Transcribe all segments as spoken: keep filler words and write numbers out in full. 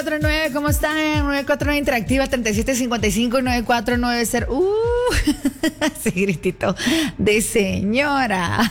cuatro nueve, ¿cómo están? nueve cuatro nueve Interactiva, treinta y siete cincuenta y cinco, nueve cuatro nueve cero. Uh, ese gritito de señora.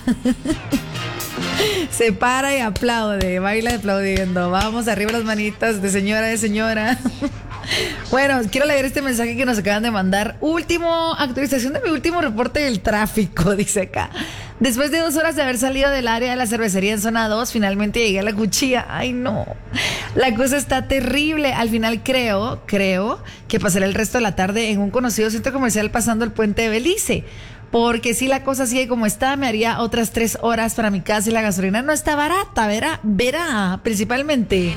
Se para y aplaude, baila aplaudiendo. Vamos, arriba las manitas de señora, de señora. Bueno, quiero leer este mensaje que nos acaban de mandar. Último, actualización de mi último reporte del tráfico, dice acá. Después de dos horas de haber salido del área de la cervecería en zona dos, finalmente llegué a la cuchilla. Ay, no. La cosa está terrible. Al final creo, creo que pasaré el resto de la tarde en un conocido centro comercial pasando el puente de Belice. Porque si la cosa sigue como está, me haría otras tres horas para mi casa y la gasolina no está barata, verá, verá, principalmente.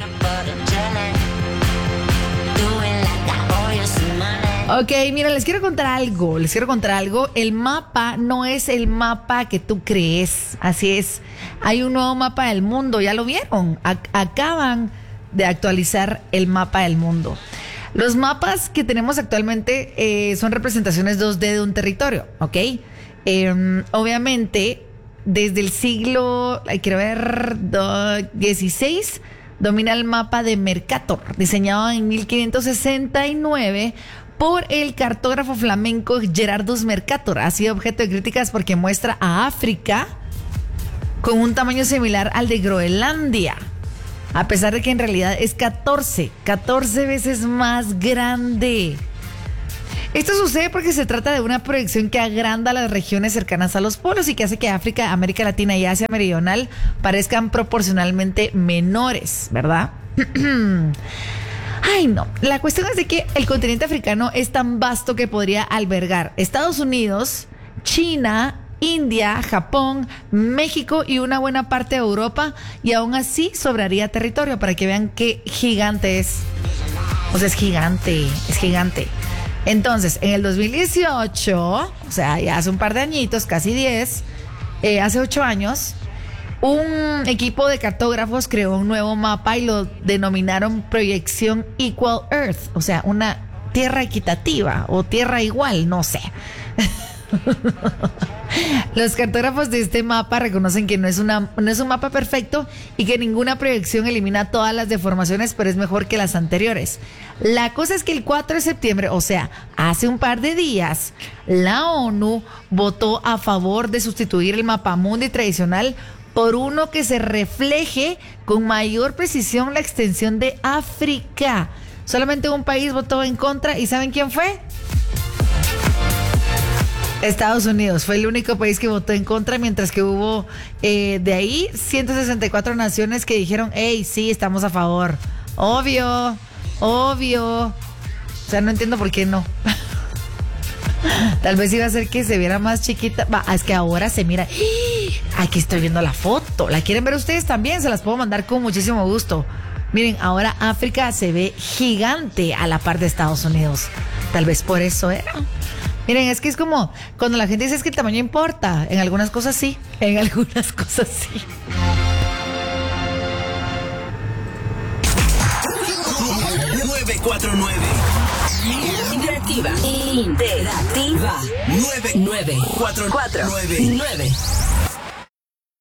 Ok, mira, les quiero contar algo, les quiero contar algo. El mapa no es el mapa que tú crees, así es. Hay un nuevo mapa del mundo, ya lo vieron. A- acaban de actualizar el mapa del mundo. Los mapas que tenemos actualmente eh, son representaciones dos D de un territorio, ¿ok? Eh, obviamente, desde el siglo, ay, quiero ver, do, dieciséis, domina el mapa de Mercator, diseñado en mil quinientos sesenta y nueve por el cartógrafo flamenco Gerardus Mercator. Ha sido objeto de críticas porque muestra a África con un tamaño similar al de Groenlandia, a pesar de que en realidad es catorce, catorce veces más grande. Esto sucede porque se trata de una proyección que agranda las regiones cercanas a los polos y que hace que África, América Latina y Asia Meridional parezcan proporcionalmente menores, ¿verdad? Ay, no. La cuestión es de que el continente africano es tan vasto que podría albergar Estados Unidos, China, India, Japón, México y una buena parte de Europa, y aún así sobraría territorio, para que vean qué gigante es. O sea, es gigante, es gigante. Entonces, en el dos mil dieciocho, o sea, ya hace un par de añitos, casi diez, eh, hace ocho años, un equipo de cartógrafos creó un nuevo mapa y lo denominaron Proyección Equal Earth, o sea, una tierra equitativa o tierra igual, no sé. Los cartógrafos de este mapa reconocen que no es, una, no es un mapa perfecto y que ninguna proyección elimina todas las deformaciones, pero es mejor que las anteriores. La cosa es que el cuatro de septiembre, o sea, hace un par de días, la ONU votó a favor de sustituir el mapamundi tradicional por uno que se refleje con mayor precisión la extensión de África. Solamente un país votó en contra, ¿y saben quién fue? Estados Unidos. Fue el único país que votó en contra, mientras que hubo eh, de ahí ciento sesenta y cuatro naciones que dijeron, hey, sí, estamos a favor. Obvio, obvio. O sea, no entiendo por qué no. Tal vez iba a ser que se viera más chiquita. Va, es que ahora se mira. Aquí estoy viendo la foto. ¿La quieren ver ustedes también? Se las puedo mandar con muchísimo gusto. Miren, ahora África se ve gigante a la par de Estados Unidos. Tal vez por eso era. Miren, es que es como cuando la gente dice es que el tamaño importa. En algunas cosas sí, en algunas cosas sí. nueve cuatro nueve Interactiva. Interactiva. nueve nueve cuatro cuatro nueve nueve.